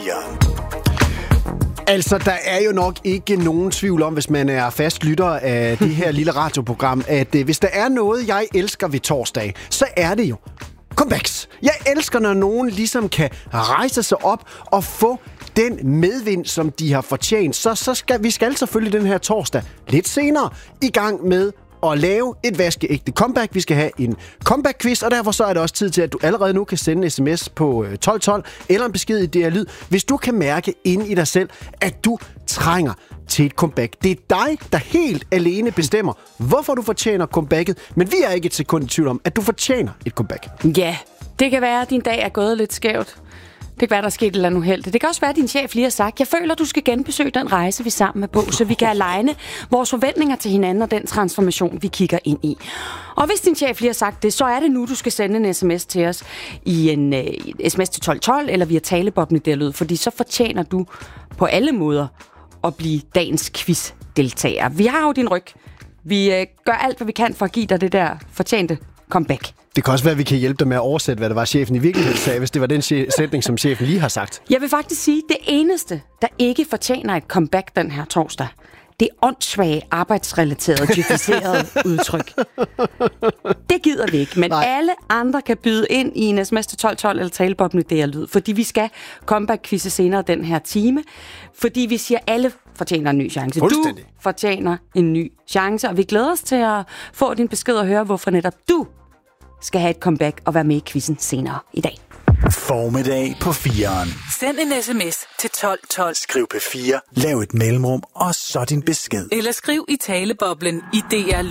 Ja. Altså, der er jo nok ikke nogen tvivl om, hvis man er fast lytter af det her lille radioprogram, at hvis der er noget, jeg elsker ved torsdag, så er det jo comebacks. Jeg elsker, når nogen ligesom kan rejse sig op og få den medvind, som de har fortjent. Så skal vi selvfølgelig den her torsdag lidt senere i gang med at lave et vaskeægte comeback. Vi skal have en comeback-quiz, og derfor så er det også tid til, at du allerede nu kan sende en sms på 1212 eller en besked i DR Lyd, hvis du kan mærke inde i dig selv, at du trænger til et comeback. Det er dig, der helt alene bestemmer, hvorfor du fortjener comebacket, men vi er ikke et sekund i tvivl om, at du fortjener et comeback. Ja, det kan være, at din dag er gået lidt skævt. Det kan være, der er sket et eller andet uheldigt. Det kan også være, at din chef lige har sagt, jeg føler, du skal genbesøge den rejse, vi sammen er på, så vi kan aligne vores forventninger til hinanden og den transformation, vi kigger ind i. Og hvis din chef lige har sagt det, så er det nu, du skal sende en sms til os i en sms til 1212 eller via talebobben i DR Lyd, fordi så fortjener du på alle måder at blive dagens quiz-deltager. Vi har jo din ryg. Vi gør alt, hvad vi kan for at give dig det der fortjente comeback. Det kan også være, at vi kan hjælpe dig med at oversætte, hvad det var, chefen i virkeligheden sagde, hvis det var den sætning, som chefen lige har sagt. Jeg vil faktisk sige, at det eneste, der ikke fortjener et comeback den her torsdag, det er åndssvage, arbejdsrelaterede, djøficerede udtryk. Det gider vi ikke, men nej. Alle andre kan byde ind i en sms til 1212 eller talebobben i DR Lyd, fordi vi skal comeback-quizze senere den her time, fordi vi siger, at alle fortjener en ny chance. Du fortjener en ny chance, og vi glæder os til at få din besked og høre, hvorfor netop du skal have et comeback og være med i quizzen senere i dag. Formiddag på 4'eren. Send en sms til 1212. Skriv P4, lav et mellemrum og så din besked. Eller skriv i taleboblen i DR Lyd.